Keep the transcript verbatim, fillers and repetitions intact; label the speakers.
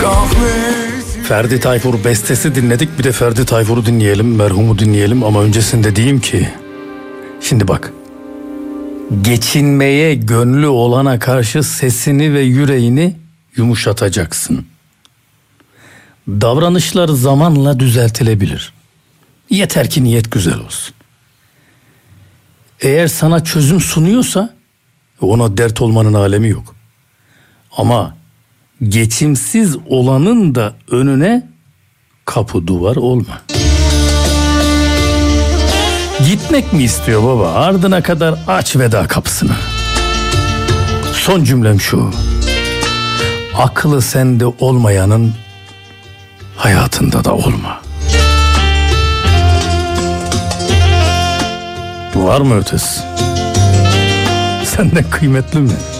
Speaker 1: Ferdi Tayfur bestesi dinledik, bir de Ferdi Tayfur'u dinleyelim, merhumu dinleyelim ama öncesinde diyeyim ki, şimdi bak, geçinmeye gönlü olana karşı sesini ve yüreğini yumuşatacaksın. Davranışlar zamanla düzeltilebilir. Yeter ki niyet güzel olsun. Eğer sana çözüm sunuyorsa ona dert olmanın alemi yok. Ama geçimsiz olanın da önüne kapı duvar olma. Gitmek mi istiyor baba? Ardına kadar aç veda kapısını. Son cümlem şu: aklı sende olmayanın hayatında da olma. Var mı ötesi? Senden kıymetli mi?